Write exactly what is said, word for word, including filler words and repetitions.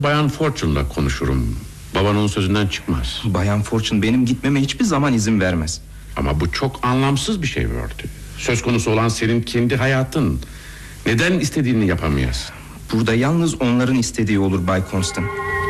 Bayan Fortune'la konuşurum. Babanın sözünden çıkmaz. Bayan Fortune benim gitmeme hiçbir zaman izin vermez. Ama bu çok anlamsız bir şey Word. Söz konusu olan senin kendi hayatın. Neden istediğini yapamayasın? Burada yalnız onların istediği olur Bay Constant.